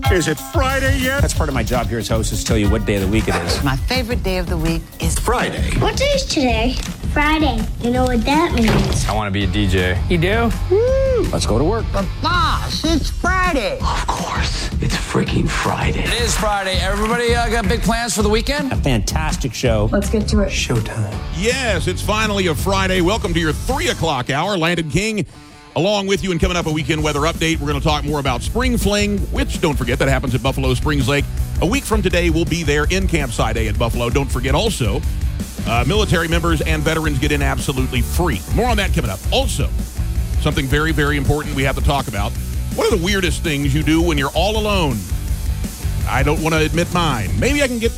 Is it Friday yet? That's part of my job here as host, is to tell you what day of the week it is. My favorite day of the week is Friday. What day is today? Friday. You know what that means? I want to be a DJ. You do? Woo! Let's go to work. But boss, it's Friday. Of course, it's freaking Friday. It is Friday. Everybody got big plans for the weekend? A fantastic show. Let's get to it. Showtime. Yes, it's finally a Friday. Welcome to your 3 o'clock hour. Landon King along with you, and coming up, a weekend weather update. We're going to talk more about Spring Fling, which, don't forget, that happens at Buffalo Springs Lake. A week from today, we'll be there in Campsite A at Buffalo. Don't forget also, military members and veterans get in absolutely free. More on that coming up. Also, something very, very important we have to talk about. What are the weirdest things you do when you're all alone? I don't want to admit mine. Maybe I can get